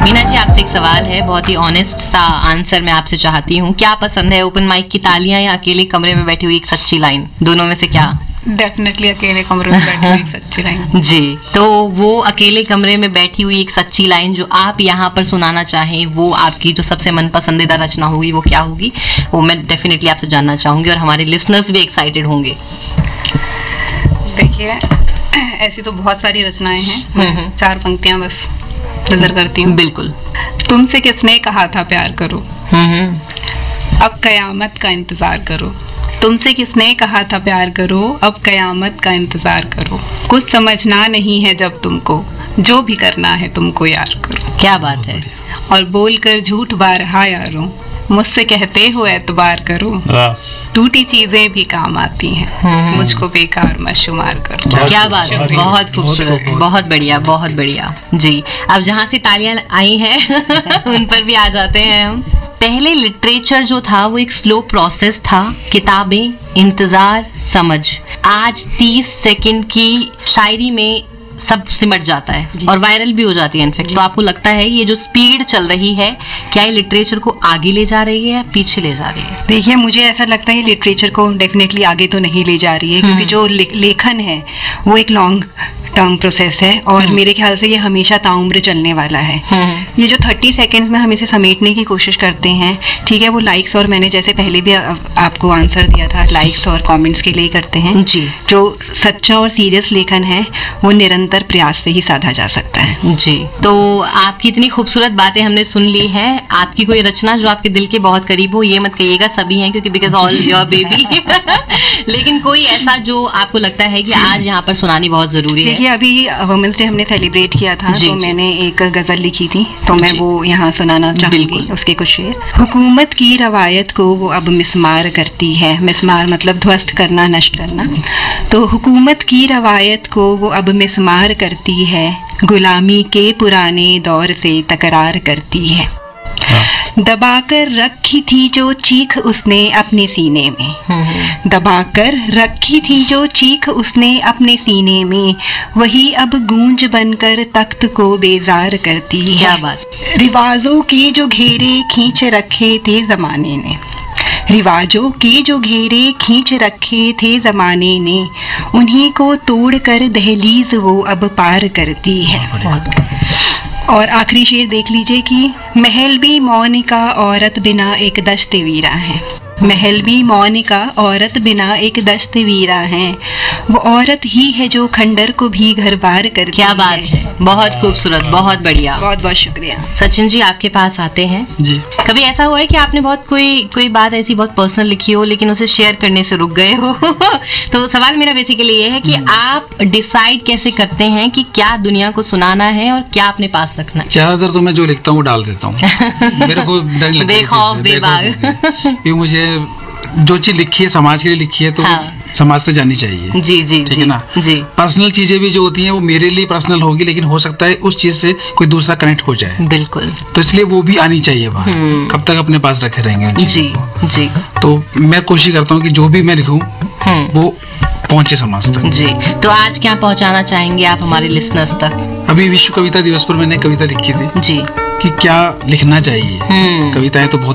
मीना जी, आपसे एक सवाल है, बहुत ही ऑनेस्ट सा आंसर मैं आपसे चाहती हूँ। क्या पसंद है, ओपन माइक की तालियां या अकेले कमरे में बैठी हुई एक सच्ची लाइन? दोनों में से क्या? डेफिनेटली अकेले कमरे में बैठी हुई एक सच्ची लाइन। जी, तो वो अकेले कमरे में बैठी हुई एक सच्ची लाइन जो आप यहाँ पर सुनाना चाहें, वो आपकी जो सबसे मन पसंदीदा रचना होगी, वो क्या होगी? वो मैं डेफिनेटली आपसे जानना चाहूंगी और हमारे लिसनर्स भी एक्साइटेड होंगे। देखिए, ऐसी तो बहुत सारी रचनाएं हैं, 4 पंक्तियां बस नजर करती हूँ। बिल्कुल। तुमसे किसने कहा था प्यार करो, अब कयामत का इंतजार करो। तुमसे किसने कहा था प्यार करो, अब कयामत का इंतजार करो। कुछ समझना नहीं है जब तुमको, जो भी करना है तुमको यार करो। क्या बात है। और बोलकर झूठ बारहा यारों, मुझसे कहते हो एतबार करो। टूटी चीजें भी काम आती हैं, मुझको बेकार मत शुमार करो। क्या बात है, बहुत खूबसूरत, बहुत बढ़िया, बहुत बढ़िया। जी, अब जहाँ से तालियां आई हैं उन पर भी आ जाते हैं हम। पहले लिटरेचर जो था वो एक स्लो प्रोसेस था, किताबें, इंतजार, समझ। आज 30 सेकंड की शायरी में सब सिमट जाता है और वायरल भी हो जाती है इनफेक्ट। तो आपको लगता है ये जो स्पीड चल रही है, क्या ये लिटरेचर को आगे ले जा रही है या पीछे ले जा रही है? देखिए, मुझे ऐसा लगता है लिटरेचर को डेफिनेटली आगे तो नहीं ले जा रही है, क्योंकि जो लेखन है वो एक लॉन्ग टर्म प्रोसेस है और मेरे ख्याल से ये हमेशा ताउम्र चलने वाला है। ये जो 30 सेकेंड्स में हम इसे समेटने की कोशिश करते हैं, ठीक है, वो लाइक्स और मैंने जैसे पहले भी आपको आंसर दिया था, लाइक्स और कमेंट्स के लिए करते हैं जी। जो सच्चा और सीरियस लेखन है वो निरंतर प्रयास से ही साधा जा सकता है। जी, तो आपकी इतनी खूबसूरत बातें हमने सुन ली है। आपकी कोई रचना जो आपके दिल के बहुत करीब हो, ये मत कहिएगा सभी हैं, क्योंकि बिकॉज ऑल योर बेबी लेकिन कोई ऐसा जो आपको लगता है कि आज यहाँ पर सुनानी बहुत जरूरी है? अभी वुमेन्स डे हमने सेलिब्रेट किया था, तो मैंने एक गजल लिखी थी, तो मैं वो यहाँ सुनाना चाहूंगी, उसके कुछ शेर। हुकूमत की रवायत को वो अब मिसमार करती है, मिसमार मतलब ध्वस्त करना, नष्ट करना। तो हुकूमत की रवायत को वो अब मिसमार करती है, गुलामी के पुराने दौर से तकरार करती है। दबाकर रखी थी जो चीख उसने अपने सीने में, दबाकर रखी थी जो चीख उसने अपने सीने में, वही अब गूंज बनकर तख्त को बेजार करती है। क्या बात। रिवाजों के जो घेरे खींच रखे थे जमाने ने, रिवाजों के जो घेरे खींच रखे थे जमाने ने, उन्हीं को तोड़कर दहलीज वो अब पार करती है। और आखिरी शेर देख लीजिए कि महल भी मौन का औरत बिना एक दस्तवीरा है, महल भी मौन का औरत बिना एक दस्तवीरा है, वो औरत ही है जो खंडर को भी घर बार करती है। क्या बात है, बहुत खूबसूरत, बहुत बढ़िया। बहुत बहुत शुक्रिया। सचिन जी, आपके पास आते हैं जी। कभी ऐसा हुआ है कि आपने बहुत कोई बात ऐसी बहुत पर्सनल लिखी हो लेकिन उसे शेयर करने से रुक गए हो? तो सवाल मेरा बेसिकली ये है कि आप डिसाइड कैसे करते हैं कि क्या दुनिया को सुनाना है और क्या अपने पास रखना है? ज्यादातर तो मैं जो लिखता हूँ वो डाल देता हूँ मेरे को डर लगता है, बेखौफ बेबाक, क्योंकि मुझे जो चीज लिखी है समाज के लिए लिखी है, तो समाज से जानी चाहिए। जी जी, ठीक है ना जी। पर्सनल चीजें भी जो होती हैं वो मेरे लिए पर्सनल होगी, लेकिन हो सकता है उस चीज से कोई दूसरा कनेक्ट हो जाए। बिल्कुल। तो इसलिए वो भी आनी चाहिए बाहर। कब तक अपने पास रखे रहेंगे उन चीजों को? जी। तो मैं कोशिश करता हूँ कि जो भी मैं लिखूं वो पहुंचे समाज तक। जी, तो आज क्या पहुंचाना चाहेंगे आप हमारे लिसनर्स तक? अभी विश्व कविता दिवस पर मैंने कविता लिखी थी जी कि क्या लिखना चाहिए। कविताएं तो बहुत